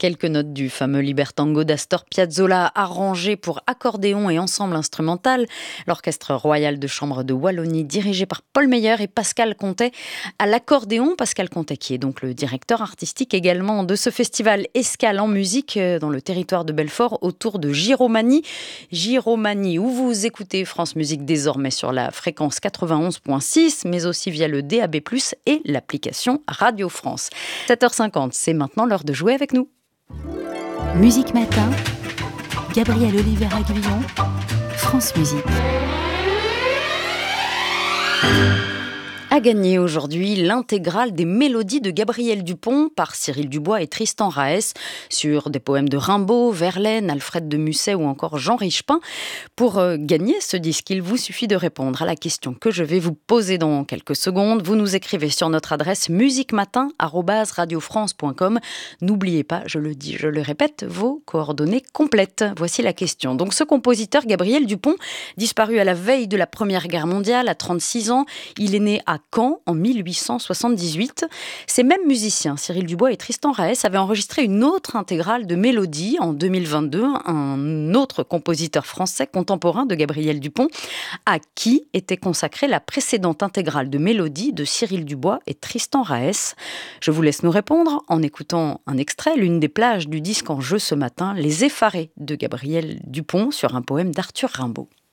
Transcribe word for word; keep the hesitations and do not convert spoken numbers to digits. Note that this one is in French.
Quelques notes du fameux Libertango d'Astor Piazzolla, arrangé pour accordéon et ensemble instrumental. L'Orchestre royal de chambre de Wallonie, dirigé par Paul Meyer et Pascal Contet à l'accordéon. Pascal Contet, qui est donc le directeur artistique également de ce festival Escale en musique dans le territoire de Belfort, autour de Giromagny. Giromagny, où vous écoutez France Musique désormais sur la fréquence quatre-vingt-onze virgule six, mais aussi via le D A B plus, et l'application Radio France. sept heures cinquante, c'est maintenant l'heure de jouer avec nous. Musique Matin, Gabriel Oliver-Aguillon, France Musique. A gagné aujourd'hui l'intégrale des mélodies de Gabriel Dupont par Cyril Dubois et Tristan Raes sur des poèmes de Rimbaud, Verlaine, Alfred de Musset ou encore Jean Richepin. Pour euh, gagner ce disque, il vous suffit de répondre à la question que je vais vous poser dans quelques secondes. Vous nous écrivez sur notre adresse musiquematin arobase radiofrance point com. N'oubliez pas, je le dis, je le répète, vos coordonnées complètes. Voici la question. Donc ce compositeur, Gabriel Dupont, disparu à la veille de la Première Guerre mondiale à trente-six ans, il est né à Caen en mille huit cent soixante-dix-huit. Ces mêmes musiciens, Cyril Dubois et Tristan Raes, avaient enregistré une autre intégrale de mélodies en deux mille vingt-deux, un autre compositeur français contemporain de Gabriel Dupont, à qui était consacrée la précédente intégrale de mélodies de Cyril Dubois et Tristan Raes. Je vous laisse nous répondre en écoutant un extrait, l'une des plages du disque en jeu ce matin, Les Effarés de Gabriel Dupont, sur un poème d'Arthur Rimbaud.